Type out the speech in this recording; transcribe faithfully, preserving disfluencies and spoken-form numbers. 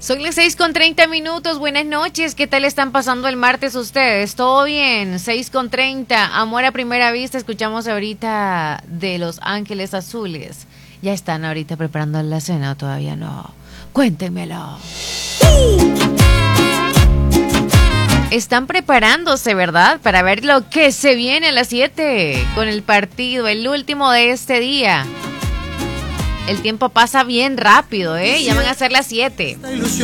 Son las seis con treinta minutos, buenas noches, ¿qué tal están pasando el martes ustedes? ¿Todo bien? seis con treinta, Amor a primera vista, escuchamos ahorita de Los Ángeles Azules. ¿Ya están ahorita preparando la cena o todavía no? Cuéntemelo. Están preparándose, ¿verdad? Para ver lo que se viene a las siete con el partido, el último de este día. El tiempo pasa bien rápido, ¿eh? Ya van a ser las siete.